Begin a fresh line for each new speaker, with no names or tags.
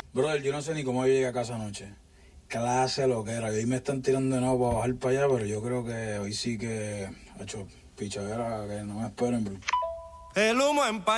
Brother, yo no sé ni cómo yo llegué a casa anoche. Clase lo que era. Y hoy me están tirando de nuevo para bajar para allá, pero yo creo que hoy sí que ha hecho pichadera que no me esperen, bro.
El humo en